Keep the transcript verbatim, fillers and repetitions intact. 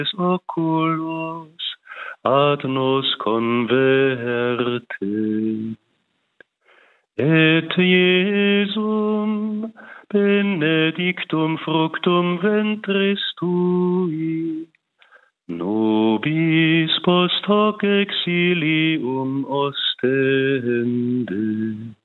oculos ad nos converte. Et Iesum benedictum fructum ventris tui, nobis post hoc exilium ostende.